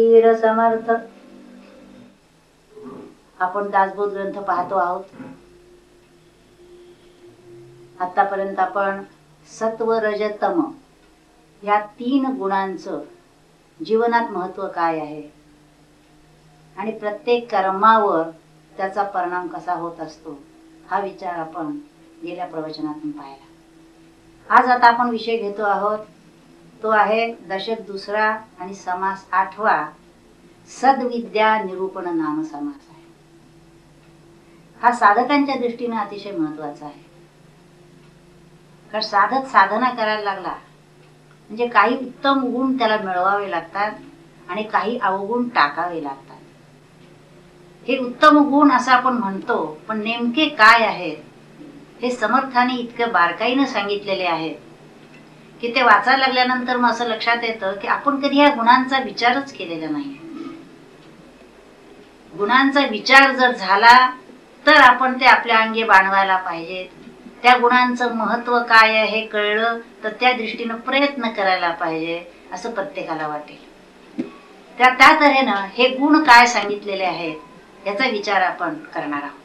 वीर समर्थ. आपण दासबोध ग्रंथ पाहतो आहोत. आतापर्यंत आपण सत्व रज तम या 3 गुणांचं जीवनात महत्व काय आहे आणि प्रत्येक कर्मावर त्याचा परिणाम कसा होत असतो हा विचार आपण गेल्या प्रवचनातून पाहिला. आज आता आपण विषय घेतो आहोत तो आहे दशक 2 आणि समास 8 सद्विद्या निरूपण नाम समास आहे. हा साधकांच्या दृष्टीने अतिशय महत्वाचा आहे. कारण साधक साधना करायला लागला म्हणजे काही उत्तम गुण त्याला मिळवावे लागतात आणि काही अवगुण टाकावे लागतात. हे उत्तम गुण असं आपण म्हणतो, पण नेमके काय आहेत हे समर्थाने इतकं बारकाईने सांगितलेले आहेत की ते वाचायला लागल्यानंतर मग असं लक्षात येतं की आपण कधी या गुणांचा विचारच केलेला नाही. गुणांचा विचार जर झाला तर आपण ते आपल्या अंगी बाणवायला पाहिजेत. त्या गुणांचं महत्व काय आहे हे कळलं तर त्या दृष्टीनं प्रयत्न करायला पाहिजे असं प्रत्येकाला वाटेल. त्या तऱ्हेनं हे गुण काय सांगितलेले आहेत याचा विचार आपण करणार आहोत.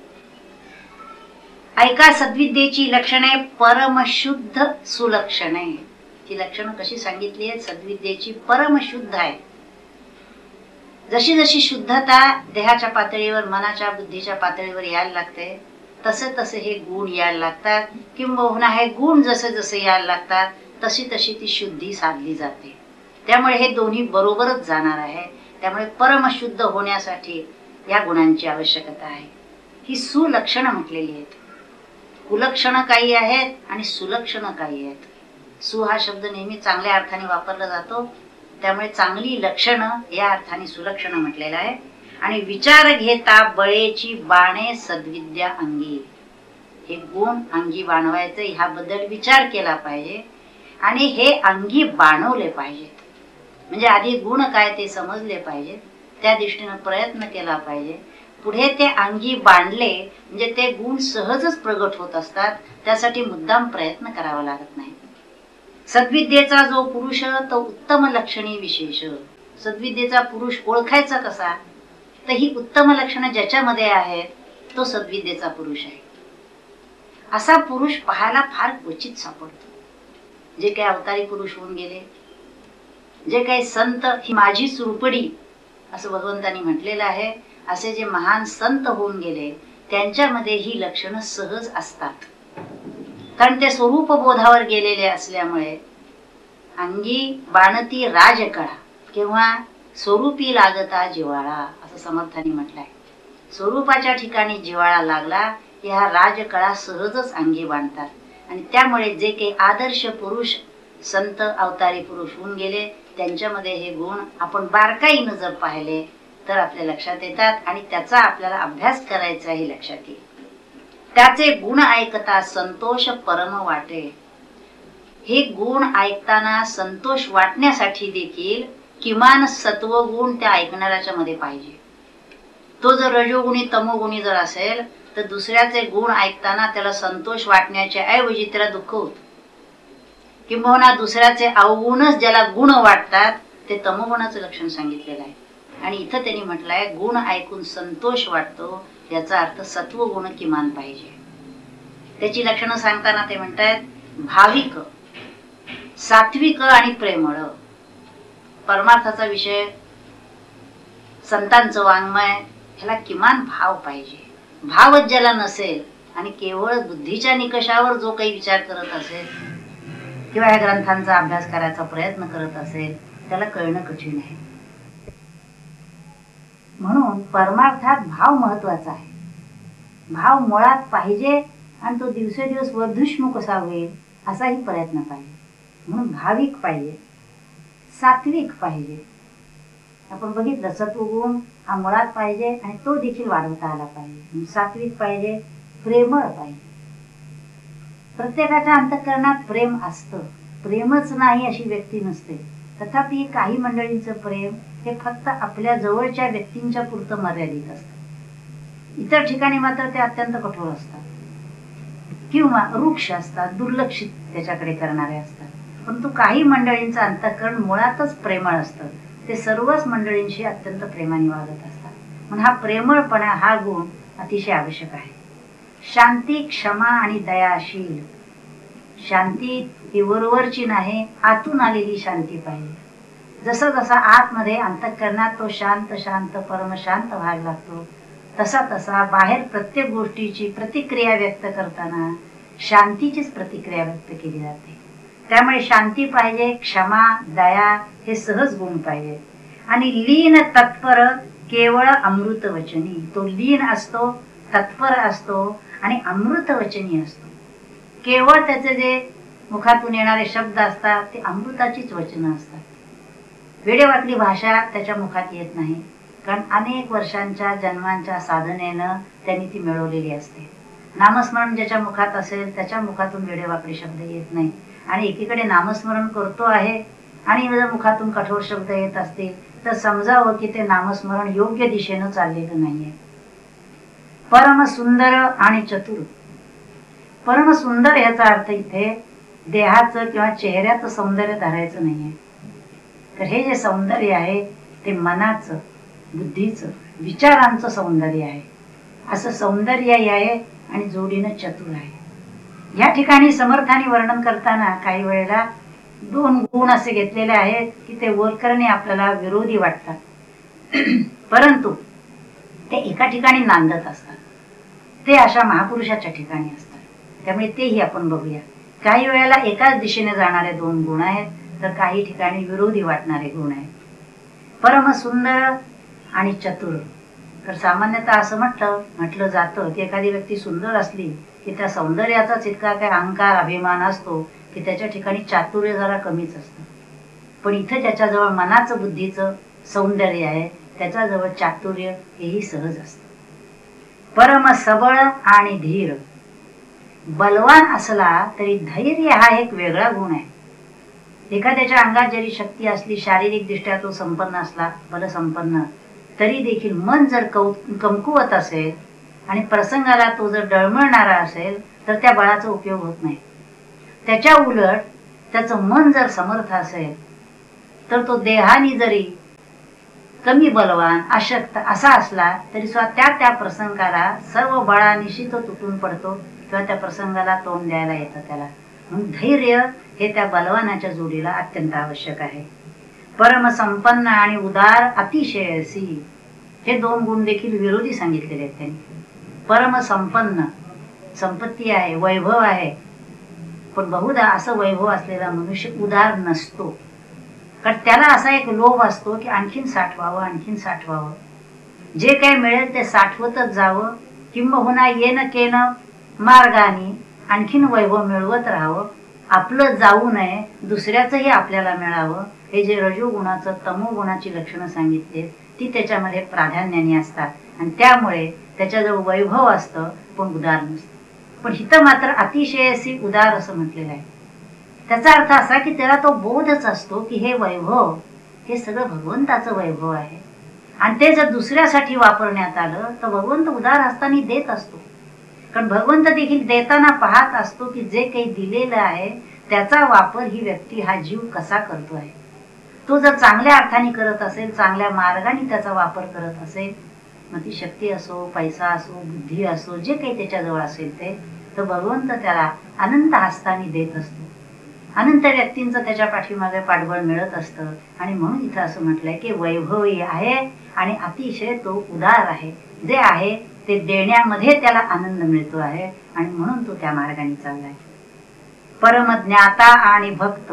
ऐका सद्विद्येची लक्षणे परमशुद्ध सुलक्षणे. ही लक्षणं कशी सांगितली आहेत? सद्विद्येची परमशुद्ध आहे. जशी जशी शुद्धता देहाच्या पातळीवर मनाच्या बुद्धीच्या पातळीवर यायला लागते तसे तसे हे गुण यायला लागतात. किंबहुना हे गुण जसे जसे यायला लागतात तशी तशी ती शुद्धी साधली जाते. त्यामुळे हे दोन्ही बरोबरच जाणार आहे. त्यामुळे परमशुद्ध होण्यासाठी या गुणांची आवश्यकता आहे. ही सुलक्षणं म्हटलेली आहेत. कुलक्षणं काही आहेत आणि सुलक्षणं काही आहेत. सु हा शब्द नेहमी चांगल्या अर्थाने वापरला जातो, त्यामुळे चांगली लक्षणं या अर्थाने सुलक्षणं म्हटलेलं आहे. आणि विचार घेता बळेची बाणे सद्विद्या अंगी. हे गुण अंगी बाणवायचे ह्याबद्दल विचार केला पाहिजे आणि हे अंगी बाणवले पाहिजेत. म्हणजे आधी गुण काय ते समजले पाहिजेत, त्या दृष्टीनं प्रयत्न केला पाहिजे. पुढे ते अंगी बांधले म्हणजे ते गुण सहजच प्रगट होत असतात. त्यासाठी मुद्दाम प्रयत्न करावा लागत नाही. सद्विद्येचा जो पुरुष तो उत्तम लक्षणी विशेष. सद्विद्येचा पुरुष ओळखायचा कसा? तर ही उत्तम लक्षणं ज्याच्यामध्ये आहेत तो सद्विद्येचा पुरुष आहे. असा पुरुष पाहायला फार क्वचित सापडतो. जे काही अवतारी पुरुष होऊन गेले, जे काही संत ही माझीच रूपडी असं भगवंतांनी म्हटलेलं आहे, असे जे महान संत होऊन गेले त्यांच्यामध्ये ही लक्षणं सहज असतात. कारण ते स्वरूप बोधावर गेलेले असल्यामुळे अंगी बाणती राजकळा किंवा स्वरूपी लागता जिवाळा असं समर्थांनी म्हटलंय. स्वरूपाच्या ठिकाणी जिवाळा लागला की ह्या राजकळा सहजच अंगी बांधतात. आणि त्यामुळे जे काही आदर्श पुरुष संत अवतारी पुरुष होऊन गेले त्यांच्यामध्ये हे गुण आपण बारकाईनं जर पाहिले तर आपल्या लक्षात येतात आणि त्याचा आपल्याला अभ्यास करायचा हे लक्षात येईल. त्याचे गुण ऐकता संतोष परम वाटे. हे गुण ऐकताना संतोष वाटण्यासाठी देखील किमान सत्वगुण त्या ऐकणाऱ्याच्या मध्ये पाहिजे. तो जर रजोगुणी तमोगुणी जर असेल तर दुसऱ्याचे गुण ऐकताना त्याला संतोष वाटण्याच्या ऐवजी त्याला दुःख होत. किंबहुना दुसऱ्याचे अवगुणच ज्याला गुण वाटतात ते तमोगुणाचं लक्षण सांगितलेलं आहे. आणि इथं त्यांनी म्हटलंय गुण ऐकून संतोष वाटतो याचा अर्थ सत्वगुण किमान पाहिजे. त्याची लक्षणं सांगताना ते म्हणतात भाविक, सात्विक आणि प्रेमळ. परमार्थाचा विषय संतांचं वाङ्मय ह्याला किमान भाव पाहिजे. भावच ज्याला नसेल आणि केवळ बुद्धीच्या निकषावर जो काही विचार करत असेल किंवा या ग्रंथांचा अभ्यास करायचा प्रयत्न करत असेल त्याला कळणं कठीण आहे. म्हणून परमार्थात भाव महत्वाचा आहे. भाव मुळात पाहिजे आणि तो दिवसेदिवस वर्धुष्णू कसा होईल असाही प्रयत्न पाहिजे. म्हणून भाविक पाहिजे, सात्विक पाहिजे. आपण बघितलं सत्वगुण हा मुळात पाहिजे आणि तो देखील वाढवता आला पाहिजे. सात्विक पाहिजे, प्रेमळ पाहिजे. प्रत्येकाच्या अंतःकरणात प्रेम असतं. प्रेमच नाही अशी व्यक्ती नसते. तथापि काही मंडळींचं प्रेम हे फक्त आपल्या जवळच्या व्यक्तींच्या पुरतं मर्यादित असतं. इतर ठिकाणी मात्र ते अत्यंत कठोर असतात किंवा वृक्ष असतात, दुर्लक्षित त्याच्याकडे करणारे असतात. परंतु काही मंडळींचं अंतःकरण मुळातच प्रेमळ असतं. ते सर्वच मंडळींशी अत्यंत प्रेमाने वागत असतात. म्हणून हा प्रेमळपणा हा गुण अतिशय आवश्यक आहे. शांती, क्षमा आणि दयाशील. शांती ही वरवरची नाही, आतून आलेली शांती पाहिजे. जसा जसा आतमध्ये अंतःकरणात तो शांत शांत परमशांत व्हायला लागतो, तसा तसा बाहेर प्रत्येक गोष्टीची प्रतिक्रिया व्यक्त करताना शांतीचीच प्रतिक्रिया व्यक्त केली जाते. त्यामुळे शांती पाहिजे, क्षमा, दया हे सहज गुण पाहिजे. आणि लीन तत्पर केवळ अमृत वचनी. तो लीन असतो, तत्पर असतो आणि अमृत वचनी असतो. केवळ त्याचे जे मुखातून येणारे शब्द असतात ते अमृताचीच वचनं असतात. वेडेवाकडी भाषा त्याच्या मुखात येत नाही, कारण अनेक वर्षांच्या जन्मांच्या साधनेनं त्यांनी ती मिळवलेली असते. नामस्मरण ज्याच्या मुखात असेल त्याच्या मुखातून वेडेवाकडी शब्द येत नाही. आणि एकीकडे नामस्मरण करतो आहे आणि जर मुखातून कठोर शब्द येत असतील तर समजावं की ते नामस्मरण योग्य दिशेनं चाललेलं नाहीये. परम सुंदर आणि चतुर. परम सुंदर याचा अर्थ इथे देहाचं किंवा चेहऱ्याचं सौंदर्य धरायचं नाहीये. तर हे जे सौंदर्य आहे ते मनाचं, बुद्धीचं, विचारांचं सौंदर्य आहे. असं सौंदर्य आहे आणि जोडीनं चतुर आहे. या ठिकाणी समर्थाने वर्णन करताना काही वेळेला दोन गुण असे घेतलेले आहेत की ते वरकरणे आपल्याला विरोधी वाटतात, परंतु ते एका ठिकाणी नांदत असतात. ते अशा महापुरुषाच्या ठिकाणी असतात. त्यामुळे तेही आपण बघूया. काही वेळेला एकाच दिशेने जाणारे दोन गुण आहेत, तर काही ठिकाणी विरोधी वाटणारे गुण आहेत. परम सुंदर आणि चतुर. तर सामान्यतः असं म्हटलं जातं की एखादी व्यक्ती सुंदर असली की त्या सौंदर्याचाच इतका काही अहंकार अभिमान असतो की त्याच्या ठिकाणी चातुर्य जरा कमीच असतं. पण इथे त्याच्याजवळ मनाचं, बुद्धीचं सौंदर्य आहे, त्याच्याजवळ चातुर्य हेही सहज असतं. परम सबळ आणि धीर. बलवान असला तरी धैर्य हा एक वेगळा गुण आहे. एखाद्याच्या अंगात जरी शक्ती असली, शारीरिक दृष्ट्या तो संपन्न असला, बलसंपन्न, तरी देखील मन जर कमकुवत असेल आणि प्रसंगाला तो जर डळमळणारा असेल तर त्या बळाचा उपयोग होत नाही. त्याच्या उलट त्याचं मन जर समर्थ असेल तर तो देहाने जरी कमी बलवान, अशक्त असा असला तरी सुद्धा त्या प्रसंगाला सर्व बळानिशी तो तुटून पडतो किंवा त्या प्रसंगाला तोंड द्यायला येतं त्याला. म्हणून धैर्य हे त्या बलवानाच्या जोडीला अत्यंत आवश्यक आहे. परम संपन्न आणि उदार अतिशयसी. हे दोन गुण देखील विरोधी सांगितलेले आहेत त्यांनी. परम संपन्न, संपत्ती आहे, वैभव आहे, पण बहुधा असं वैभव असलेला मनुष्य उदार नसतो. कारण त्याला असा एक लोभ असतो की आणखीन साठवावं, आणखीन साठवावं. जे काही मिळेल ते साठवतच जावं, किंबहुना येणं केनं मार्गाने आणखीन वैभव मिळवत राहावं. आपलं जाऊ नये, दुसऱ्याचंही आपल्याला मिळावं. हे जे रजोगुणाचं, तमोगुणाची लक्षणं सांगितली ती त्याच्यामध्ये प्राधान्याने असतात आणि त्यामुळे त्याच्याजवळ वैभव असतं पण उदार नसतं. पण इथं मात्र अतिशयसी उदार असं म्हटलेलं आहे. त्याचा अर्थ असा की त्याला तो बोधच असतो की हे वैभव हे सगळं भगवंताचं वैभव आहे आणि ते जर दुसऱ्यासाठी वापरण्यात आलं तर भगवंत उदार हस्ताने देत असतो. कारण भगवंत देखील देताना पाहत असतो की जे काही दिलेलं आहे त्याचा वापर ही व्यक्ती, हा जीव कसा करतो आहे. तो जर चांगल्या अर्थाने करत असेल, चांगल्या मार्गाने त्याचा वापर करत असेल, मग ती शक्ती असो, पैसा असो, बुद्धी असो, जे काही त्याच्याजवळ असेल ते, तर भगवंत त्याला अनंत हस्ताने देत असतो. अनंत व्यक्तींचं त्याच्या पाठीमागे पाठबळ मिळत असतं. आणि म्हणून इथं असं म्हटलंय की वैभवी आहे आणि अतिशय तो उदार आहे. जे आहे ते देण्यामध्ये त्याला आनंद मिळतो आहे आणि म्हणून तो त्या मार्गाने चाललाय. परमज्ञाता आणि भक्त.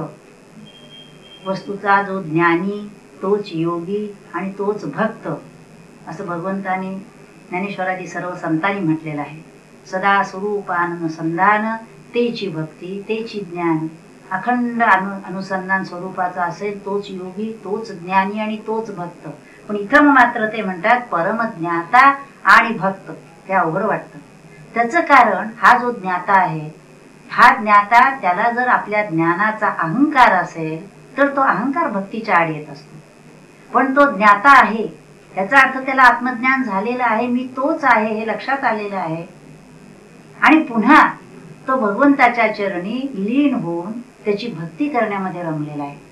वस्तूचा जो ज्ञानी तोच योगी आणि तोच भक्त असं भगवंतानी, ज्ञानेश्वरादी सर्व संतांनी म्हटलेलं आहे. सदा स्वरूप अनुसंधान तेची भक्ती, तेची ज्ञान. अखंड अनुसंधान स्वरूपाचा असेल तोच योगी, तोच ज्ञानी आणि तोच भक्त. पण इथं मात्र ते म्हणतात परमज्ञाता आणि भक्त. ते अवघड वाटतं. त्याचं कारण हा जो ज्ञाता आहे, हा ज्ञाता, त्याला जर आपल्या ज्ञानाचा अहंकार असेल तर तो अहंकार भक्तीच्या आड येत असतो. पण तो ज्ञाता आहे याचा अर्थ त्याला आत्मज्ञान झालेलं आहे, मी तोच आहे हे लक्षात आलेलं आहे आणि पुन्हा तो भगवंताच्या चरणी लीन होऊन त्याची भक्ती करण्यामध्ये रमलेला आहे.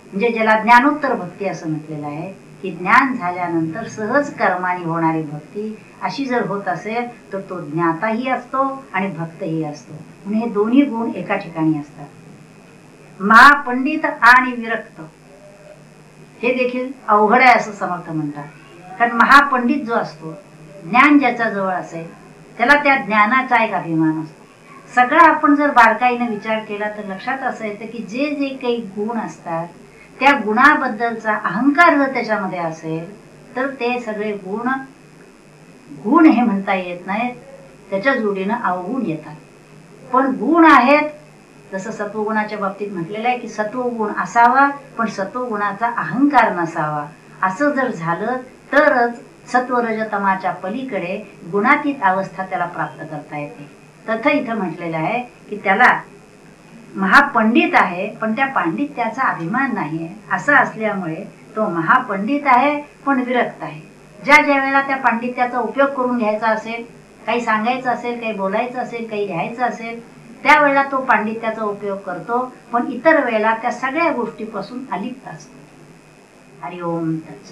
म्हणजे ज्याला ज्ञानोत्तर भक्ती असं म्हटलेलं आहे की ज्ञान झाल्यानंतर सहज कर्माने होणारी भक्ती अशी जर होत असेल तर तो ज्ञाताही असतो आणि भक्तही असतो. म्हणजे हे दोन्ही गुण एका ठिकाणी असतात. महापंडित आणि विरक्त हे देखील अवघड आहे असं समर्थ म्हणतात. कारण महापंडित जो असतो, ज्ञान ज्याच्या जवळ असेल त्याला त्या ज्ञानाचा एक अभिमान असतो. सगळा आपण जर बारकाईने विचार केला तर लक्षात असं येतं की जे जे काही गुण असतात त्या गुणाबद्दलचा अहंकार जर त्याच्यामध्ये असेल तर ते सगळे गुण हे म्हणता येत नाहीत, त्याच्या जोडीनं अवगुण येतात. पण गुण आहेत, जसं सत्वगुणाच्या बाबतीत म्हटलेलं आहे की सत्वगुण असावा पण सत्वगुणाचा अहंकार नसावा. असं जर झालं तरच सत्वरजतमाच्या पलीकडे गुणातीत अवस्था त्याला प्राप्त करता येते. तथ इथं म्हटलेलं आहे की त्याला महापंडित आहे पण त्या पांडित्याचा अभिमान नाही आहे. असं असल्यामुळे तो महापंडित आहे पण विरक्त आहे. ज्या वेळेला त्या पांडित्याचा उपयोग करून घ्यायचा असेल, काही सांगायचं असेल, काही बोलायचं असेल, काही लिहायचं असेल, त्यावेळेला तो पांडित्याचा उपयोग करतो, पण इतर वेळेला त्या सगळ्या गोष्टीपासून अलिप्त असतो. हरि ओम तत्सत.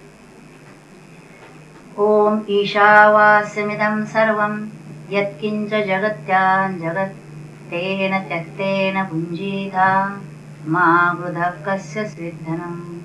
ओम ईशावास्यमिदं सर्वं यत्किंच जगत्यां जगत् तेन त्यक्तेन भुञ्जीता मा वृथा कस्य स्विद्धनम्.